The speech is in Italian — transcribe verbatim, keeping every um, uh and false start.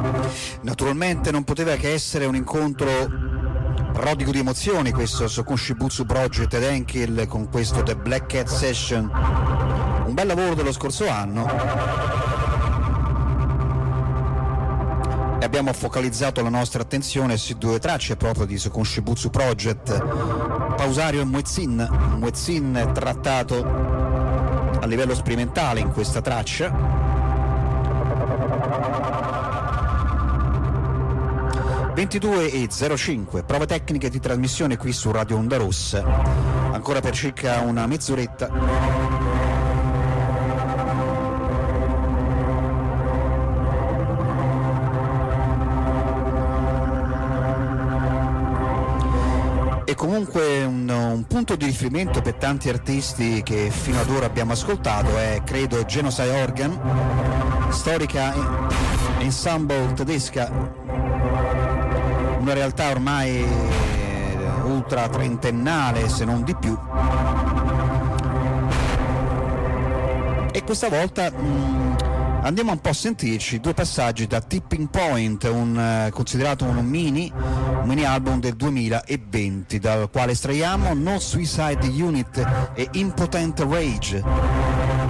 Naturalmente non poteva che essere un incontro prodigo di emozioni questo su Konshibutsu Project ed Enkel con questo The Black Cat Session, un bel lavoro dello scorso anno, e abbiamo focalizzato la nostra attenzione su due tracce proprio di su Konshibutsu Project, Pausario e Muezzin. Muezzin è trattato a livello sperimentale in questa traccia. ventidue e zero cinque, prove tecniche di trasmissione qui su Radio Onda Rossa, ancora per circa una mezz'oretta. E comunque un, un punto di riferimento per tanti artisti che fino ad ora abbiamo ascoltato è, credo, Genocide Organ, storica ensemble tedesca, una realtà ormai ultra trentennale se non di più, e questa volta mh, andiamo un po' a sentirci due passaggi da Tipping Point, un, considerato un mini, un mini album del duemilaventi, dal quale estraiamo No Suicide Unit e Impotent Rage.